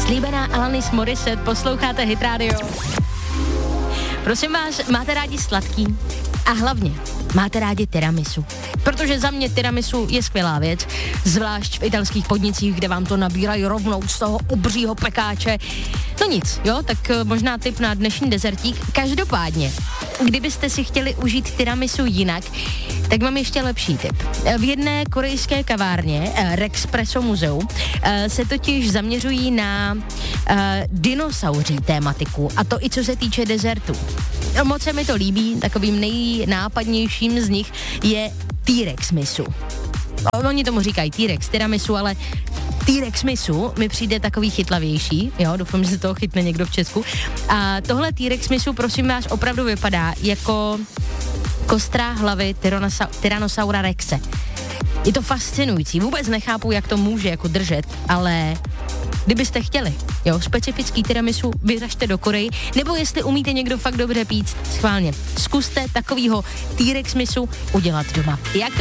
slíbená Alanis Morissette, posloucháte Hit Radio. Prosím vás, máte rádi sladký? A hlavně, máte rádi tiramisu? Protože za mě tiramisu je skvělá věc, zvlášť v italských podnicích, kde vám to nabírají rovnou z toho obřího pekáče. No nic, jo, tak možná tip na dnešní dezertík. Každopádně, kdybyste si chtěli užít tiramisu jinak, tak mám ještě lepší tip. V jedné korejské kavárně, Rexpresso Muzeum, se totiž zaměřují na dinosauří tématiku, a to i co se týče dezertu. Moc se mi to líbí, takovým nejnápadnějším z nich je T-Rex misu. Oni tomu říkají T-Rex tiramisu, ale T-Rex misu mi přijde takový chytlavější, jo, doufám, že se toho chytne někdo v Česku. A tohle T-Rex misu, prosím vás, opravdu vypadá jako kostrá hlavy Tyrannosaura Rexe. Je to fascinující, vůbec nechápu, jak to může jako držet, ale kdybyste chtěli, jo, specifický tiramisu, vyražte do Koreji, nebo jestli umíte někdo fakt dobře pít, schválně, zkuste takovýho T-Rex misu udělat doma. Jak to